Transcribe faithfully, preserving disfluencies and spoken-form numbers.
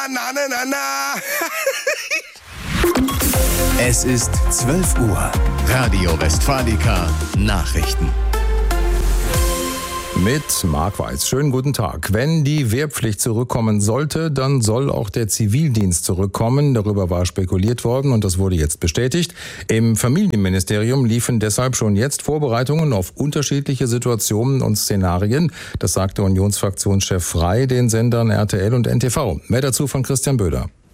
na, na, na, na. Es ist zwölf Uhr. Radio Westfalica Nachrichten. Mit Marc Weiß. Schönen guten Tag. Wenn die Wehrpflicht zurückkommen sollte, dann soll auch der Zivildienst zurückkommen. Darüber war spekuliert worden und das wurde jetzt bestätigt. Im Familienministerium liefen deshalb schon jetzt Vorbereitungen auf unterschiedliche Situationen und Szenarien. Das sagte Unionsfraktionschef Frey den Sendern R T L und N T V. Mehr dazu von Christian Böder.